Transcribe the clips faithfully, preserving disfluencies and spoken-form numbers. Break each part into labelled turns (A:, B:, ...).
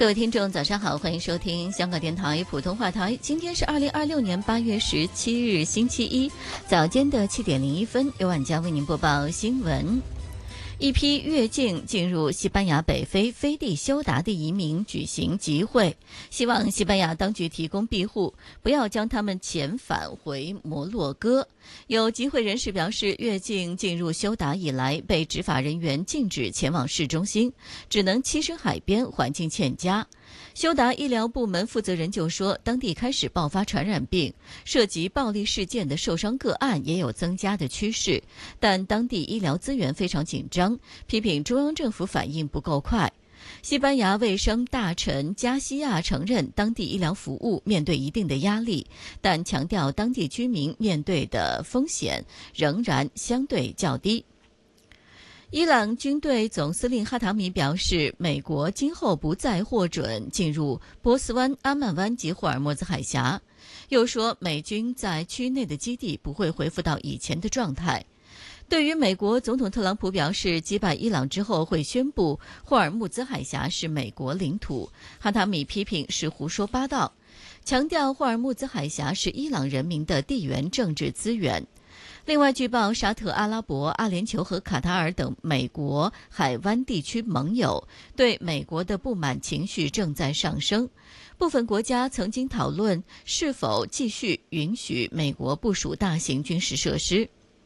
A: 各位听众早上好，欢迎收听香港电台普通话台。今天是二零二六年八月十七日星期一早间的七点零一分，由晚家为您播报新闻。一批越境进入西班牙北非飞地休达的移民举行集会，希望西班牙当局提供庇护，不要将他们遣返回摩洛哥。有集会人士表示，越境进入休达以来，被执法人员禁止前往市中心，只能栖身海边，环境欠佳。休达医疗部门负责人就说，当地开始爆发传染病，涉及暴力事件的受伤个案也有增加的趋势，但当地医疗资源非常紧张，批评中央政府反应不够快。西班牙卫生大臣加西亚承认当地医疗服务面对一定的压力，但强调当地居民面对的风险仍然相对较低。伊朗军队总司令哈塔米表示，美国今后不再获准进入波斯湾、阿曼湾及霍尔木兹海峡，又说美军在区内的基地不会恢复到以前的状态。对于美国总统特朗普表示击败伊朗之后会宣布霍尔木兹海峡是美国领土，哈塔米批评是胡说八道，强调霍尔木兹海峡是伊朗人民的地缘政治资源。另外，据报沙特阿拉伯、阿联酋和卡塔尔等美国海湾地区盟友对美国的不满情绪正在上升，部分国家曾经讨论是否继续允许美国部署大型军事设施。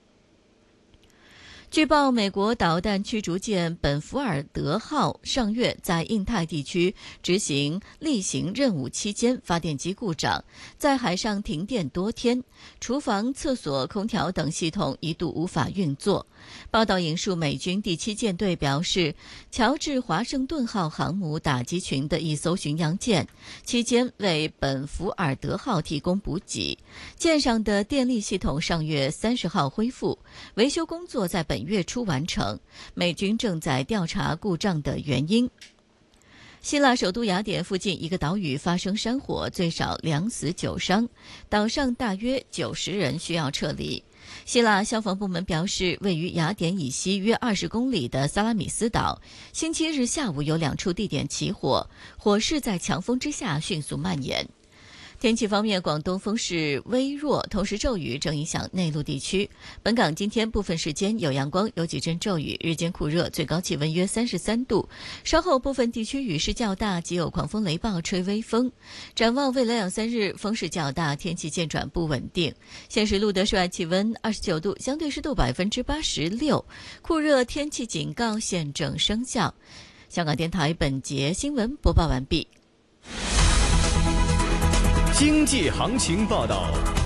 A: 据报，美国导弹驱逐舰本福尔德号上月在印太地区执行例行任务期间发电机故障，在海上停电多天，厨房、厕所、空调等系统一度无法运作。报道引述美军第七舰队表示，乔治华盛顿号航母打击群的一艘巡洋舰期间为本福尔德号提供补给，舰上的电力系统上月三十号恢复，维修工作在本月初完成，美军正在调查故障的原因。希腊首都雅典附近一个岛屿发生山火，最少两死九伤，岛上大约九十人需要撤离。希腊消防部门表示，位于雅典以西约二十公里的萨拉米斯岛，星期日下午有两处地点起火，火势在强风之下迅速蔓延。天气方面，广东风势微弱，同时骤雨正影响内陆地区。本港今天部分时间有阳光，有几阵骤雨，日间酷热，最高气温约三十三度。稍后部分地区雨势较大，及有狂风雷暴，吹微风。展望未来两三日，风势较大，天气渐转不稳定。现时录得室外气温二十九度，相对湿度百分之八十六，酷热天气警告现正生效。香港电台本节新闻播报完毕。
B: 经济行情报道。